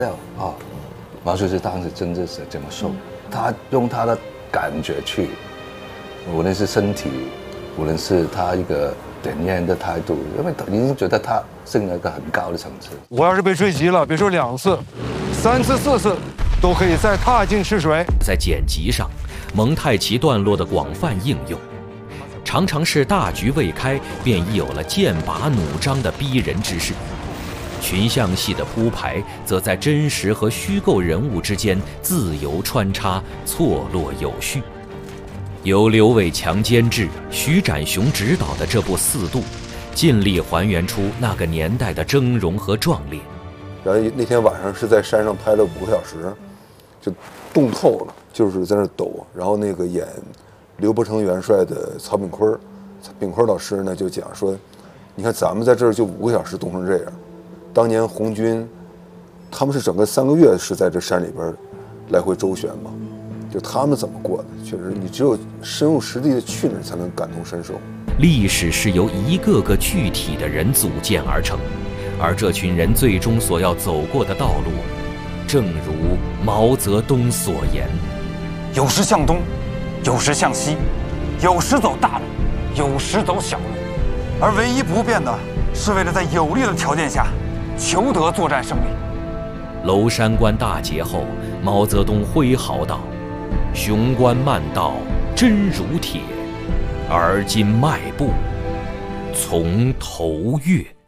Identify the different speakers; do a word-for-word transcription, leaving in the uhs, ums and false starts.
Speaker 1: 啊，毛主席当时真的是这么瘦，他用他的感觉去，无论是身体，无论是他一个典验的态度，因为已经觉得他升了一个很高的层次。
Speaker 2: 我要是被追击了，别说两次、三次、四次，都可以再踏进赤水。
Speaker 3: 在剪辑上，蒙太奇段落的广泛应用，常常是大局未开，便已有了剑拔弩张的逼人之势。群像戏的铺排，则在真实和虚构人物之间自由穿插，错落有序。由刘伟强监制、徐展雄执导的这部《四渡》，尽力还原出那个年代的峥嵘和壮烈。
Speaker 4: 然后那天晚上是在山上拍了五个小时，就冻透了，就是在那抖。然后那个演刘伯承元帅的曹炳坤，炳坤老师呢就讲说，你看咱们在这儿就五个小时冻成这样，当年红军他们是整个三个月是在这山里边来回周旋嘛，就他们怎么过的，确实你只有深入实地的去那才能感同身受。
Speaker 3: 历史是由一个个具体的人组建而成，而这群人最终所要走过的道路，正如毛泽东所言：
Speaker 5: 有时向东，有时向西，有时走大路，有时走小路，而唯一不变的是为了在有利的条件下求得作战胜利。
Speaker 3: 娄山关大捷后，毛泽东挥毫道：“雄关漫道真如铁，而今迈步从头越。”